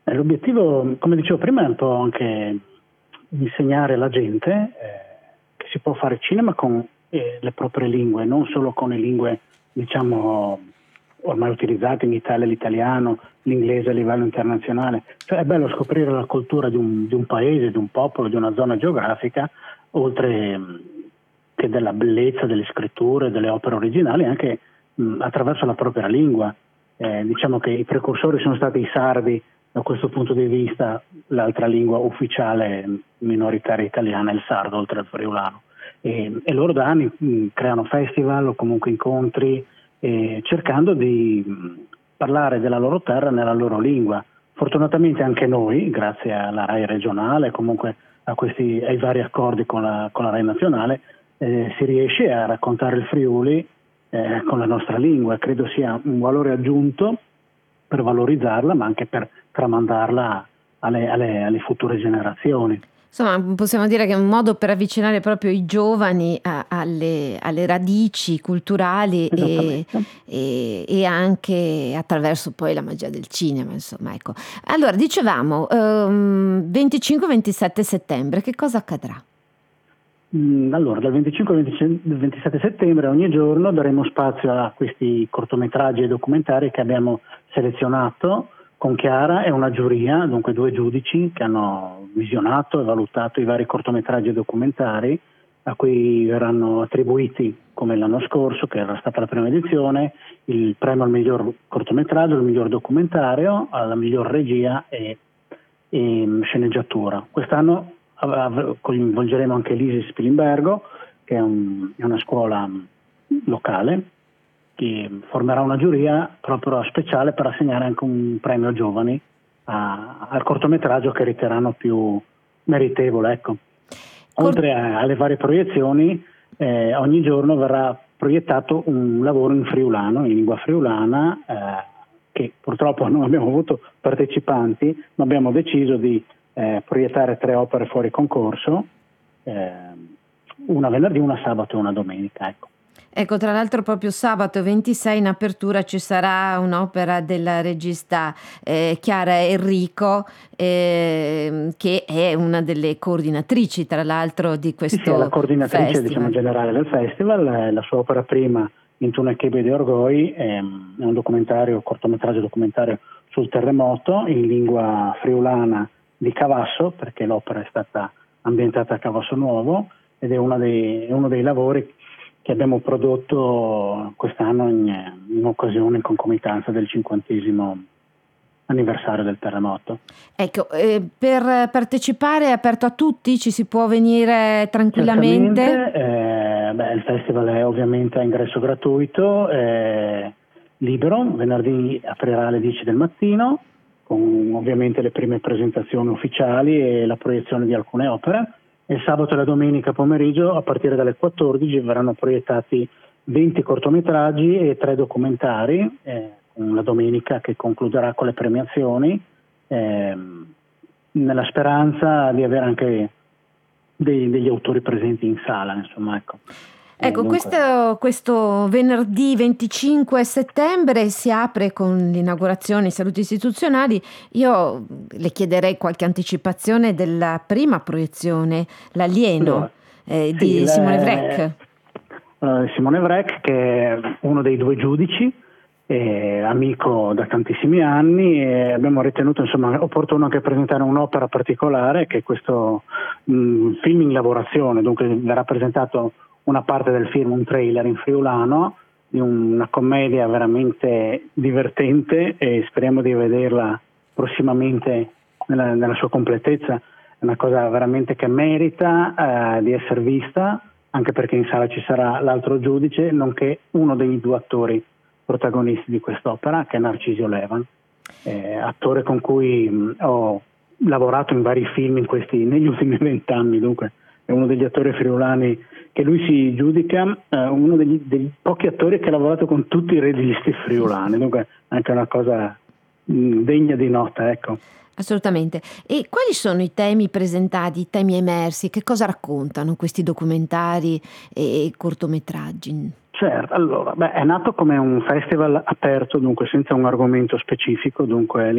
L'obiettivo, come dicevo prima, è un po' anche insegnare alla gente che si può fare cinema con le proprie lingue, non solo con le lingue, diciamo, ormai utilizzate in Italia, l'italiano, l'inglese a livello internazionale. Cioè è bello scoprire la cultura di un paese, di un popolo, di una zona geografica, oltre che della bellezza delle scritture, delle opere originali, anche attraverso la propria lingua. Diciamo che i precursori sono stati i sardi. Da questo punto di vista l'altra lingua ufficiale minoritaria italiana è il sardo, oltre al friulano. E loro da anni creano festival o comunque incontri, cercando di parlare della loro terra nella loro lingua. Fortunatamente anche noi, grazie alla RAI regionale, comunque ai vari accordi con la RAI nazionale, si riesce a raccontare il Friuli con la nostra lingua. Credo sia un valore aggiunto per valorizzarla, ma anche per tramandarla alle future generazioni. Insomma, possiamo dire che è un modo per avvicinare proprio i giovani alle radici culturali Esattamente. e anche attraverso poi la magia del cinema, insomma, ecco. Allora, dicevamo, 25-27 settembre, che cosa accadrà? Allora, dal 25 al 27 settembre ogni giorno daremo spazio a questi cortometraggi e documentari che abbiamo selezionato con Chiara e una giuria, dunque 2 giudici che hanno visionato e valutato i vari cortometraggi e documentari, a cui verranno attribuiti, come l'anno scorso, che era stata la prima edizione, il premio al miglior cortometraggio, al miglior documentario, alla miglior regia e sceneggiatura. Quest'anno coinvolgeremo anche l'ISIS Spilimbergo, che è una scuola locale, che formerà una giuria proprio speciale per assegnare anche un premio a giovani al cortometraggio che riterranno più meritevole. Ecco. Oltre alle varie proiezioni, ogni giorno verrà proiettato un lavoro in friulano, in lingua friulana, che purtroppo non abbiamo avuto partecipanti, ma abbiamo deciso di proiettare 3 opere fuori concorso, una venerdì, una sabato e una domenica. Ecco, tra l'altro proprio sabato 26 in apertura ci sarà un'opera della regista Chiara Enrico, che è una delle coordinatrici, tra l'altro, di questo Sì, è la coordinatrice festival. generale del festival. La sua opera prima, Intuna Chebe di Orgoi, è un cortometraggio documentario sul terremoto in lingua friulana di Cavasso, perché l'opera è stata ambientata a Cavasso Nuovo, ed è uno dei lavori che abbiamo prodotto quest'anno in occasione, in concomitanza del 50° anniversario del terremoto. Ecco, per partecipare è aperto a tutti? Ci si può venire tranquillamente? Certamente, il festival è ovviamente a ingresso gratuito, libero. Venerdì aprirà alle 10 del mattino, con ovviamente le prime presentazioni ufficiali e la proiezione di alcune opere. E il sabato e la domenica pomeriggio, a partire dalle 14, verranno proiettati 20 cortometraggi e 3 documentari, con la domenica che concluderà con le premiazioni, nella speranza di avere anche degli autori presenti in sala, insomma, ecco. Ecco, questo venerdì 25 settembre si apre con l'inaugurazione, i saluti istituzionali. Io le chiederei qualche anticipazione della prima proiezione, L'alieno, di Simone Vrech. Simone Vrech, che è uno dei 2 giudici, amico da tantissimi anni, e abbiamo ritenuto opportuno anche presentare un'opera particolare, che è questo film in lavorazione. Dunque verrà presentato una parte del film, un trailer in friulano, di una commedia veramente divertente, e speriamo di vederla prossimamente nella sua completezza. È una cosa veramente che merita di essere vista, anche perché in sala ci sarà l'altro giudice, nonché uno dei 2 attori protagonisti di quest'opera, che è Narcisio Levan, attore con cui ho lavorato in vari film negli ultimi 20 anni, dunque è uno degli attori friulani che lui si giudica uno degli pochi attori che ha lavorato con tutti i registi friulani, dunque anche una cosa degna di nota, ecco. Assolutamente. E quali sono i temi presentati, i temi emersi? Che cosa raccontano questi documentari e cortometraggi? Certo, allora, è nato come un festival aperto, dunque senza un argomento specifico, dunque